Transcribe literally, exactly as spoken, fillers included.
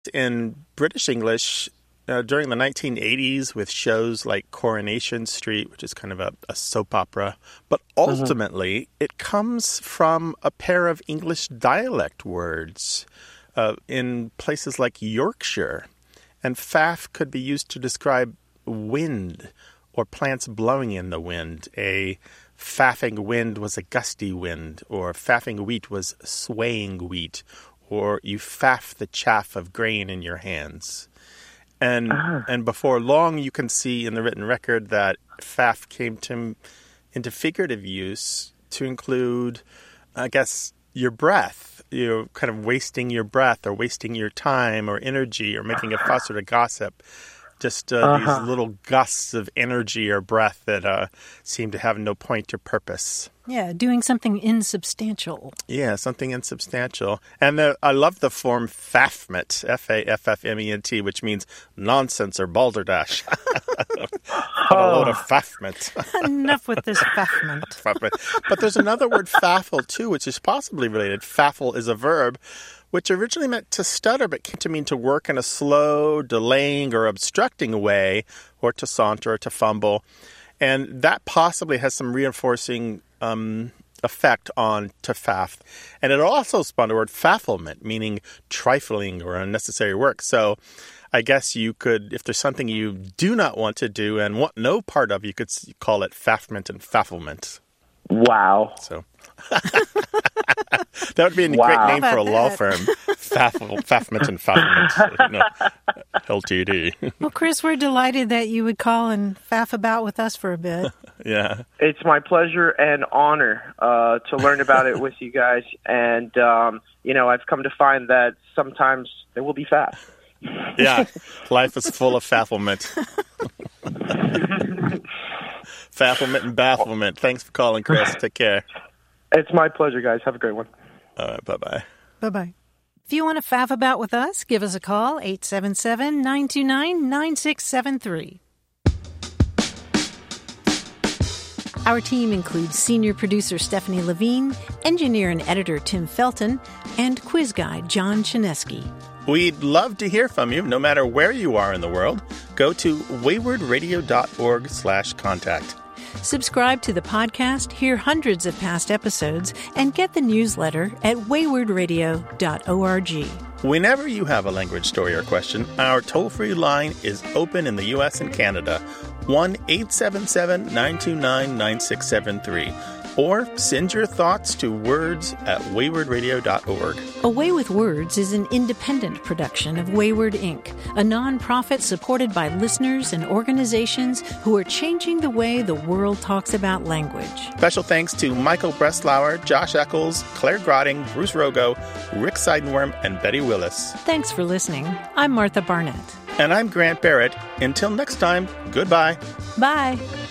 In British English, uh, during the nineteen eighties with shows like Coronation Street, which is kind of a, a soap opera, but ultimately mm-hmm. it comes from a pair of English dialect words uh, in places like Yorkshire. And faff could be used to describe wind or plants blowing in the wind. A faffing wind was a gusty wind, or faffing wheat was swaying wheat, or you faff the chaff of grain in your hands. And uh-huh. and before long, you can see in the written record that faff came to, into figurative use to include, I guess, your breath. You're kind of wasting your breath or wasting your time or energy or making a fuss or a gossip. Just uh, uh-huh. these little gusts of energy or breath that uh, seem to have no point or purpose. Yeah, doing something insubstantial. Yeah, something insubstantial. And the, I love the form faffment, F A F F M E N T, which means nonsense or balderdash. A load of faffment. Enough with this faffment. faffment. But there's another word, faffle, too, which is possibly related. Faffle is a verb, which originally meant to stutter, but came to mean to work in a slow, delaying, or obstructing way, or to saunter, or to fumble. And that possibly has some reinforcing um, effect on to faff. And it also spawned the word fafflement, meaning trifling or unnecessary work. So I guess you could, if there's something you do not want to do and want no part of, you could call it faffment and fafflement. Wow. So that would be a wow. great name for a law firm. Faffle, Faffment and Fafflement, you know, L T D. Well, Chris, we're delighted that you would call and faff about with us for a bit. Yeah. It's my pleasure and honor uh, to learn about it with you guys. And, um, you know, I've come to find that sometimes there will be faff. Yeah. Life is full of fafflement. Fafflement and bafflement. Thanks for calling, Chris. Take care. It's my pleasure, guys. Have a great one. All right. Bye-bye. Bye-bye. If you want to faff about with us, give us a call, eight seven seven, nine two nine, nine six seven three. Our team includes senior producer Stephanie Levine, engineer and editor Tim Felton, and quiz guide John Chinesky. We'd love to hear from you, no matter where you are in the world. Go to waywardradio.org slash contact. Subscribe to the podcast, hear hundreds of past episodes, and get the newsletter at wayward radio dot org. Whenever you have a language story or question, our toll-free line is open in the U S and Canada, one eight seven seven, nine two nine, nine six seven three. Or send your thoughts to words at wayward radio dot org. A Way with Words is an independent production of Wayward Incorporated, a nonprofit supported by listeners and organizations who are changing the way the world talks about language. Special thanks to Michael Breslauer, Josh Eccles, Claire Grotting, Bruce Rogo, Rick Seidenworm, and Betty Willis. Thanks for listening. I'm Martha Barnett. And I'm Grant Barrett. Until next time, goodbye. Bye.